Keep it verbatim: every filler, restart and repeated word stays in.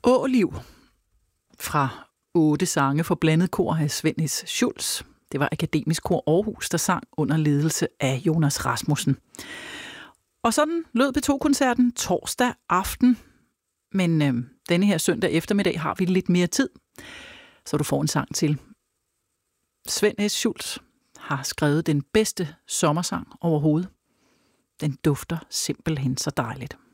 Åliv fra otte sange for blandet kor af Svend S. Schultz. Det var Akademisk Kor Aarhus, der sang under ledelse af Jonas Rasmussen. Og sådan lød P to-koncerten torsdag aften. Men øh, denne her søndag eftermiddag har vi lidt mere tid, så du får en sang til. Svend S. Schultz har skrevet den bedste sommersang overhovedet. Den dufter simpelthen så dejligt.